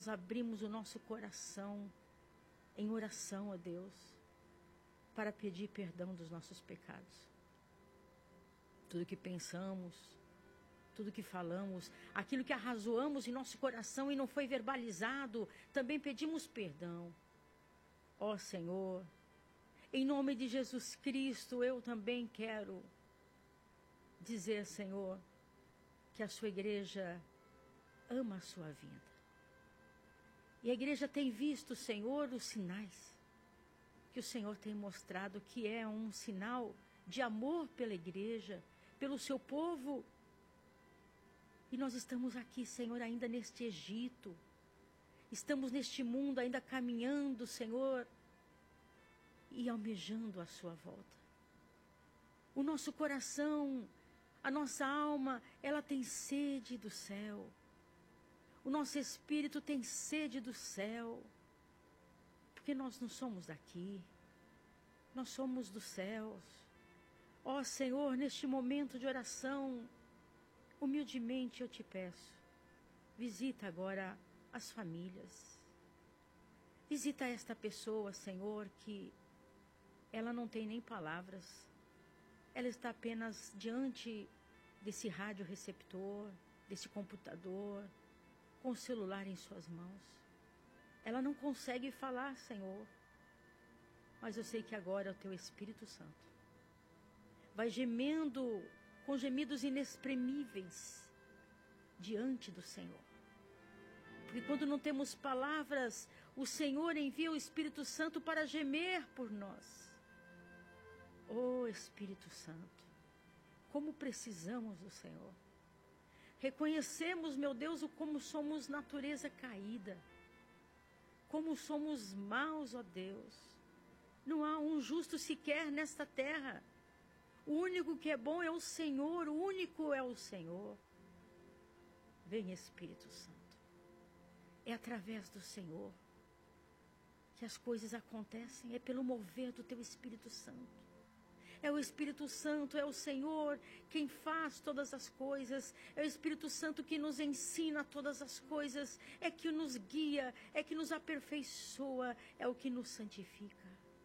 nós abrimos o nosso coração em oração a Deus, para pedir perdão dos nossos pecados. Tudo que pensamos, tudo que falamos, aquilo que arrazoamos em nosso coração e não foi verbalizado, também pedimos perdão. Ó Senhor, em nome de Jesus Cristo, eu também quero dizer, Senhor, que a sua igreja ama a sua vinda. E a igreja tem visto, Senhor, os sinais que o Senhor tem mostrado, que é um sinal de amor pela igreja, pelo seu povo. E nós estamos aqui, Senhor, ainda neste Egito. Estamos neste mundo ainda caminhando, Senhor, e almejando a sua volta. O nosso coração, a nossa alma, ela tem sede do céu. O nosso espírito tem sede do céu. Porque nós não somos daqui. Nós somos dos céus. Ó Senhor, neste momento de oração, humildemente eu te peço, visita agora as famílias. Visita esta pessoa, Senhor, que ela não tem nem palavras. Ela está apenas diante desse rádio receptor, desse computador, com o celular em suas mãos. Ela não consegue falar, Senhor. Mas eu sei que agora é o teu Espírito Santo vai gemendo com gemidos inexprimíveis diante do Senhor. Porque quando não temos palavras, o Senhor envia o Espírito Santo para gemer por nós. Oh Espírito Santo, como precisamos do Senhor. Reconhecemos, meu Deus, o como somos natureza caída. Como somos maus, ó Deus. Não há um justo sequer nesta terra. O único que é bom é o Senhor, o único é o Senhor. Vem Espírito Santo. É através do Senhor que as coisas acontecem, é pelo mover do teu Espírito Santo. É o Espírito Santo, é o Senhor quem faz todas as coisas. É o Espírito Santo que nos ensina todas as coisas. É que nos guia, é que nos aperfeiçoa, é o que nos santifica.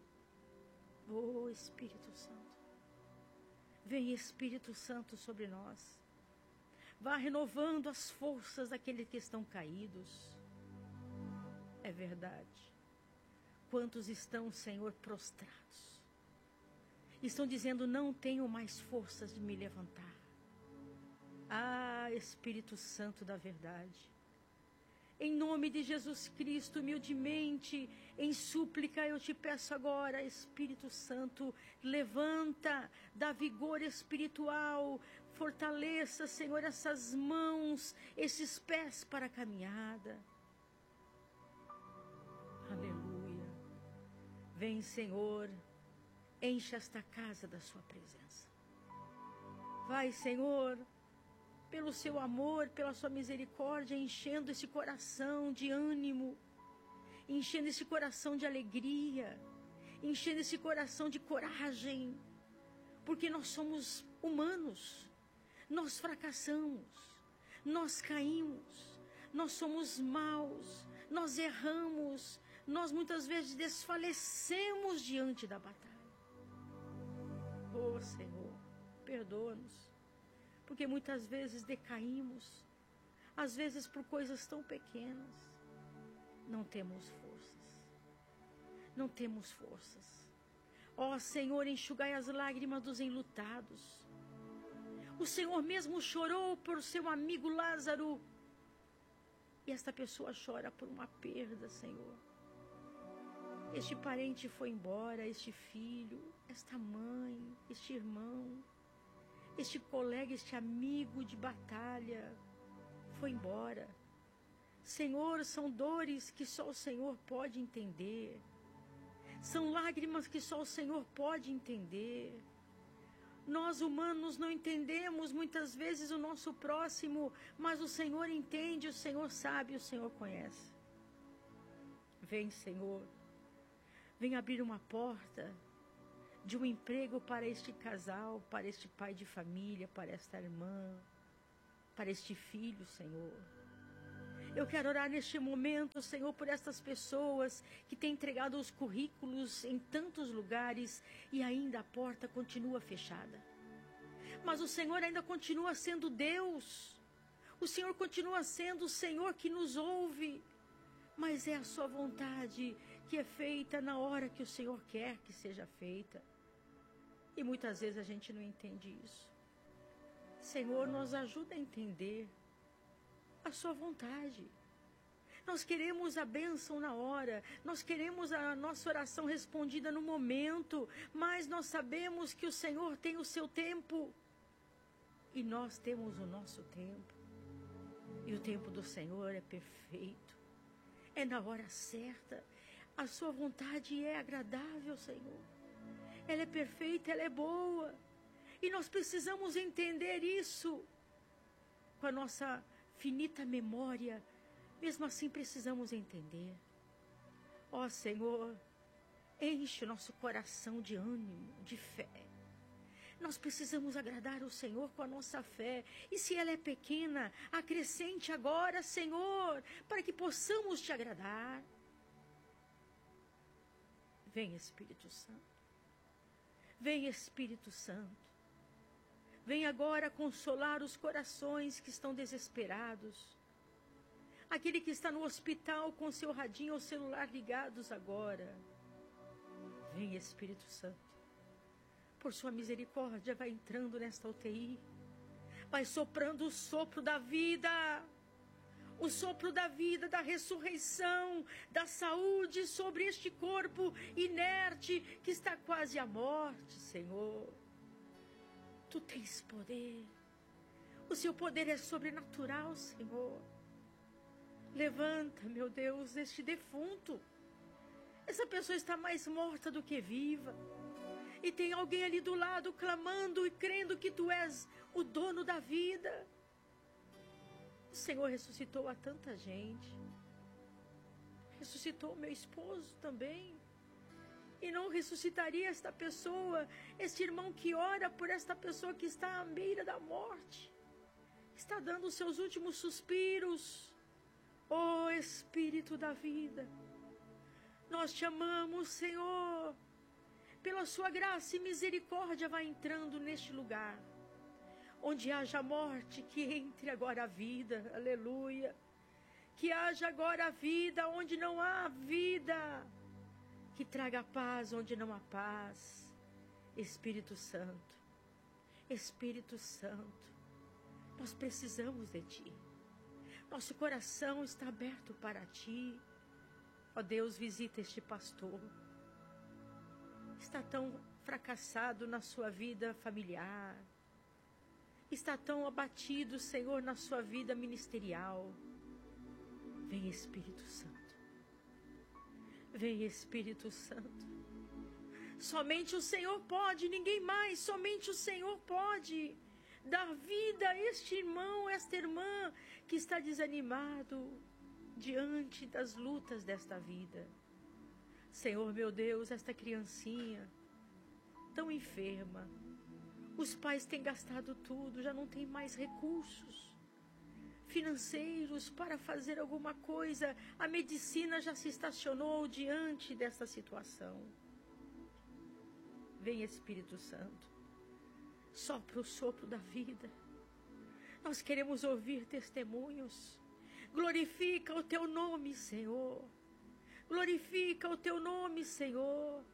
Oh Espírito Santo. Vem Espírito Santo sobre nós. Vá renovando as forças daqueles que estão caídos. É verdade. Quantos estão, Senhor, prostrados? Estão dizendo, não tenho mais forças de me levantar. Ah, Espírito Santo da verdade. Em nome de Jesus Cristo, humildemente, em súplica, eu te peço agora, Espírito Santo, levanta, dá vigor espiritual, fortaleça, Senhor, essas mãos, esses pés para a caminhada. Aleluia. Vem, Senhor, enche esta casa da sua presença. Vai, Senhor, pelo seu amor, pela sua misericórdia, enchendo esse coração de ânimo, enchendo esse coração de alegria, enchendo esse coração de coragem, porque nós somos humanos, nós fracassamos, nós caímos, nós somos maus, nós erramos, nós muitas vezes desfalecemos diante da batalha. Oh Senhor, perdoa-nos. Porque muitas vezes decaímos, às vezes por coisas tão pequenas. Não temos forças. Não temos forças. Ó Senhor, enxugai as lágrimas dos enlutados. O Senhor mesmo chorou por seu amigo Lázaro. E esta pessoa chora por uma perda, Senhor. Este parente foi embora, este filho, esta mãe, este irmão. Este colega, este amigo de batalha foi embora. Senhor, são dores que só o Senhor pode entender. São lágrimas que só o Senhor pode entender. Nós humanos não entendemos muitas vezes o nosso próximo, mas o Senhor entende, o Senhor sabe, o Senhor conhece. Vem, Senhor, vem abrir uma porta de um emprego para este casal, para este pai de família, para esta irmã, para este filho, Senhor. Eu quero orar neste momento, Senhor, por estas pessoas que têm entregado os currículos em tantos lugares e ainda a porta continua fechada. Mas o Senhor ainda continua sendo Deus. O Senhor continua sendo o Senhor que nos ouve. Mas é a sua vontade que é feita na hora que o Senhor quer que seja feita. E muitas vezes a gente não entende isso. Senhor, nos ajuda a entender a sua vontade. Nós queremos a bênção na hora, nós queremos a nossa oração respondida no momento, mas nós sabemos que o Senhor tem o seu tempo e nós temos o nosso tempo. E o tempo do Senhor é perfeito, é na hora certa. A sua vontade é agradável, Senhor. Ela é perfeita, ela é boa. E nós precisamos entender isso com a nossa finita memória. Mesmo assim precisamos entender. Ó Senhor, enche o nosso coração de ânimo, de fé. Nós precisamos agradar o Senhor com a nossa fé. E se ela é pequena, acrescente agora, Senhor, para que possamos te agradar. Vem, Espírito Santo. Vem, Espírito Santo. Vem agora consolar os corações que estão desesperados. Aquele que está no hospital com seu radinho ou celular ligados agora. Vem, Espírito Santo. Por sua misericórdia, vai entrando nesta UTI. Vai soprando o sopro da vida. O sopro da vida, da ressurreição, da saúde sobre este corpo inerte que está quase à morte, Senhor. Tu tens poder. O seu poder é sobrenatural, Senhor. Levanta, meu Deus, este defunto. Essa pessoa está mais morta do que viva. E tem alguém ali do lado clamando e crendo que tu és o dono da vida. O Senhor ressuscitou a tanta gente. Ressuscitou o meu esposo também. E não ressuscitaria esta pessoa, este irmão que ora por esta pessoa que está à beira da morte. Está dando os seus últimos suspiros. Ó Espírito da vida, nós te amamos, Senhor. Pela sua graça e misericórdia, vai entrando neste lugar. Onde haja morte, que entre agora a vida. Aleluia. Que haja agora a vida onde não há vida. Que traga paz onde não há paz. Espírito Santo. Espírito Santo. Nós precisamos de Ti. Nosso coração está aberto para Ti. Ó Deus, visita este pastor. Está tão fracassado na sua vida familiar. Está tão abatido, Senhor, na sua vida ministerial. Vem, Espírito Santo. Vem, Espírito Santo. Somente o Senhor pode, ninguém mais. Somente o Senhor pode dar vida a este irmão, esta irmã que está desanimado diante das lutas desta vida. Senhor, meu Deus, esta criancinha tão enferma. Os pais têm gastado tudo, já não tem mais recursos financeiros para fazer alguma coisa. A medicina já se estacionou diante desta situação. Vem, Espírito Santo. Sopra o sopro da vida. Nós queremos ouvir testemunhos. Glorifica o Teu nome, Senhor. Glorifica o Teu nome, Senhor.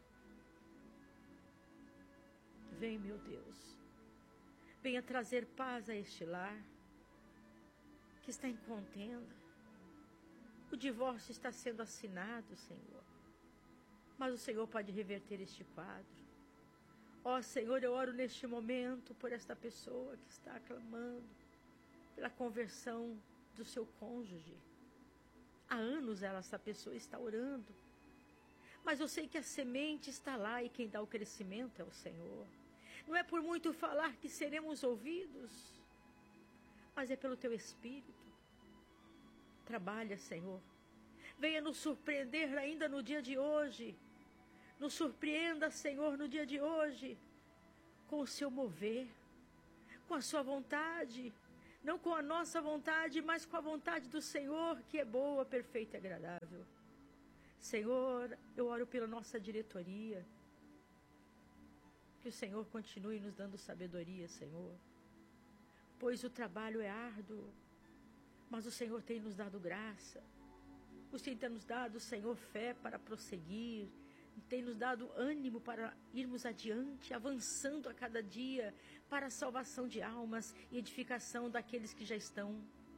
Vem, meu Deus. Venha trazer paz a este lar que está em contenda. O divórcio está sendo assinado, Senhor. Mas o Senhor pode reverter este quadro. Ó Senhor, eu oro neste momento por esta pessoa que está clamando pela conversão do seu cônjuge. Há anos essa pessoa está orando. Mas eu sei que a semente está lá e quem dá o crescimento é o Senhor. Não é por muito falar que seremos ouvidos, mas é pelo Teu Espírito. Trabalha, Senhor. Venha nos surpreender ainda no dia de hoje. Nos surpreenda, Senhor, no dia de hoje, com o Seu mover, com a Sua vontade. não com a nossa vontade, mas com a vontade do Senhor, que é boa, perfeita e agradável. Senhor, eu oro pela nossa diretoria, que o Senhor continue nos dando sabedoria, Senhor, pois o trabalho é árduo, mas o Senhor tem nos dado graça, o Senhor tem nos dado, Senhor, fé para prosseguir, tem nos dado ânimo para irmos adiante, avançando a cada dia para a salvação de almas e edificação daqueles que já estão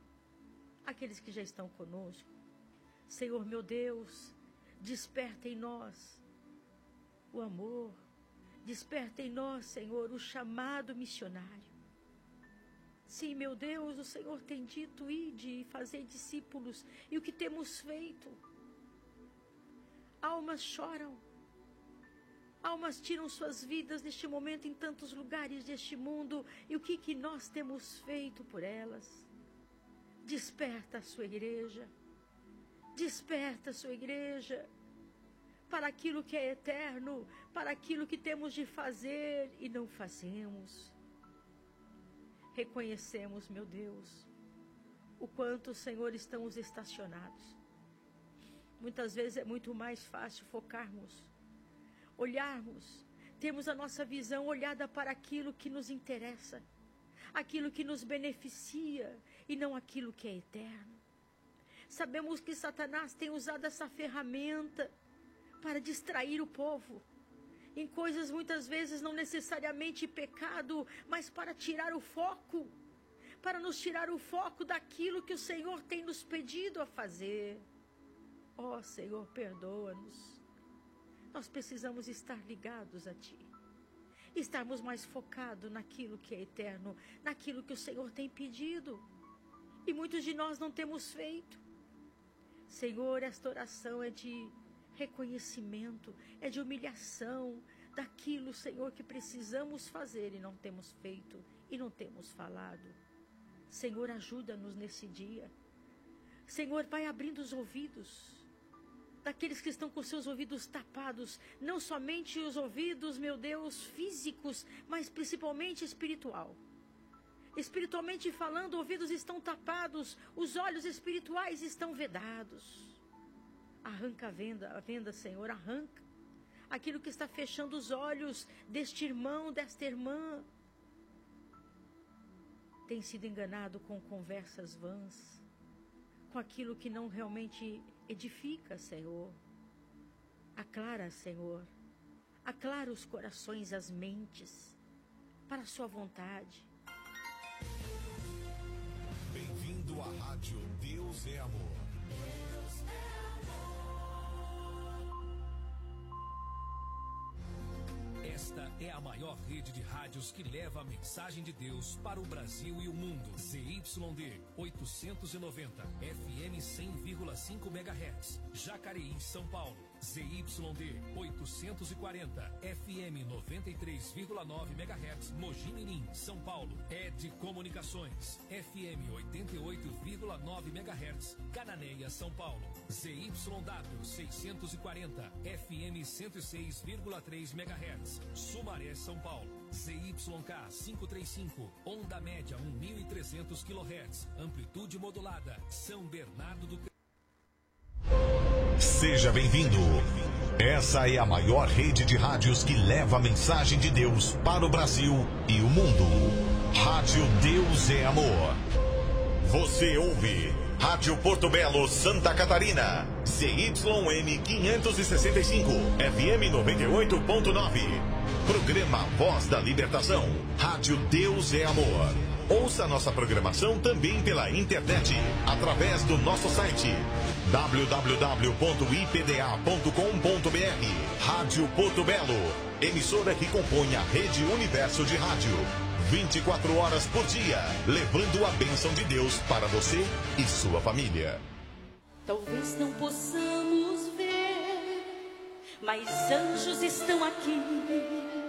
conosco. Senhor meu Deus, desperta em nós o amor, desperta em nós, Senhor, o chamado missionário. Sim, meu Deus, o Senhor tem dito, ide e fazer discípulos, e o que temos feito? Almas choram, almas tiram suas vidas neste momento em tantos lugares deste mundo, e o que nós temos feito por elas? Desperta a sua igreja, desperta a sua igreja para aquilo que é eterno, para aquilo que temos de fazer e não fazemos. Reconhecemos, meu Deus, o quanto, Senhor, estamos estacionados. Muitas vezes é muito mais fácil focarmos, olharmos, termos a nossa visão olhada para aquilo que nos interessa, aquilo que nos beneficia e não aquilo que é eterno. Sabemos que Satanás tem usado essa ferramenta para distrair o povo em coisas muitas vezes não necessariamente pecado, mas para tirar o foco, para nos tirar o foco daquilo que o Senhor tem nos pedido a fazer. Ó Senhor, perdoa-nos. Nós precisamos estar ligados a Ti, estarmos mais focados naquilo que é eterno, naquilo que o Senhor tem pedido, e muitos de nós não temos feito. Senhor, esta oração é de reconhecimento, é de humilhação daquilo, Senhor, que precisamos fazer e não temos feito e não temos falado. Senhor, ajuda-nos nesse dia. Senhor, vai abrindo os ouvidos daqueles que estão com seus ouvidos tapados, não somente os ouvidos, meu Deus, físicos, mas principalmente espiritual. Espiritualmente falando, ouvidos estão tapados, os olhos espirituais estão vedados. Arranca a venda, Senhor, arranca aquilo que está fechando os olhos deste irmão, desta irmã. Tem sido enganado com conversas vãs, com aquilo que não realmente edifica, Senhor. Aclara, Senhor, aclara os corações, as mentes, para a sua vontade. Bem-vindo à Rádio Deus é Amor. Deus é amor. Esta é a maior rede de rádios que leva a mensagem de Deus para o Brasil e o mundo. ZYD 890, FM 100,5 MHz, Jacareí, São Paulo. ZYD 840, FM 93,9 MHz, Mogi Mirim, São Paulo. ED Comunicações, FM 88,9 MHz, Cananéia, São Paulo. ZYW 640, FM 106,3 MHz, Sumaré, São Paulo. ZYK 535, onda média 1.300 kHz, amplitude modulada, São Bernardo do Campo. Seja bem-vindo. Essa é a maior rede de rádios que leva a mensagem de Deus para o Brasil e o mundo. Rádio Deus é Amor. Você ouve Rádio Porto Belo, Santa Catarina. ZYM 565, FM 98.9. Programa Voz da Libertação. Rádio Deus é Amor. Ouça nossa programação também pela internet, através do nosso site www.ipda.com.br. Rádio Porto Belo, emissora que compõe a Rede Universo de Rádio. 24 horas por dia, levando a bênção de Deus para você e sua família. Talvez não possamos ver, mas anjos estão aqui